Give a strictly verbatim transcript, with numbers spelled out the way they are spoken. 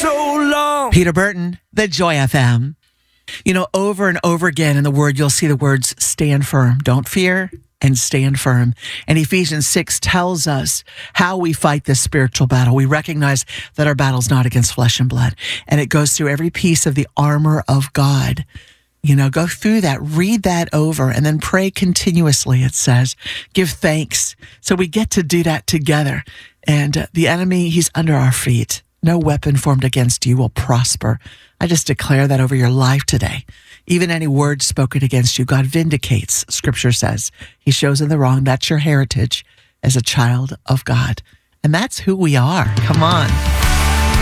so long. Peter Burton, the Joy F M. You know, over and over again in the Word, you'll see the words stand firm. Don't fear and stand firm. And Ephesians six tells us how we fight this spiritual battle. We recognize that our battle is not against flesh and blood. And it goes through every piece of the armor of God. You know, go through that, read that over, and then pray continuously, it says. Give thanks. So we get to do that together. And uh, the enemy, he's under our feet. No weapon formed against you will prosper. I just declare that over your life today. Even any word spoken against you, God vindicates, Scripture says. He shows in the wrong. That's your heritage as a child of God. And that's who we are. Come on.